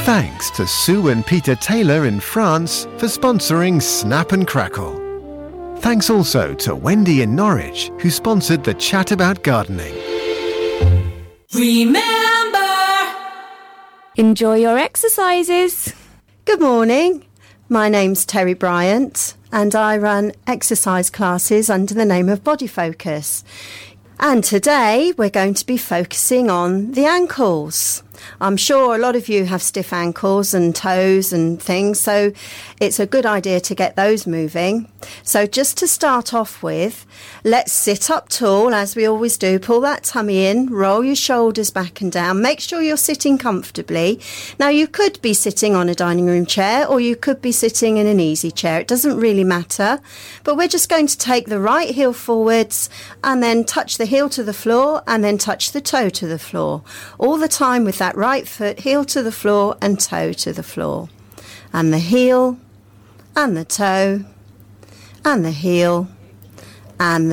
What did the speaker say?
Thanks to Sue and Peter Taylor in France for sponsoring Snap and Crackle. Thanks also to Wendy in Norwich, who sponsored the Chat About Gardening. Remember! Enjoy your exercises. Good morning. My name's Terry Bryant and I run exercise classes under the name of Body Focus. And today we're going to be focusing on the ankles. I'm sure a lot of you have stiff ankles and toes and things, so it's a good idea to get those moving. So just to start off with, let's sit up tall as we always do. Pull that tummy in, roll your shoulders back and down. Make sure you're sitting comfortably. Now you could be sitting on a dining room chair or you could be sitting in an easy chair. It doesn't really matter, but we're just going to take the right heel forwards and then touch the heel to the floor and then touch the toe to the floor. All the time with that right foot, heel to the floor and toe to the floor. And the heel and the toe and the heel and the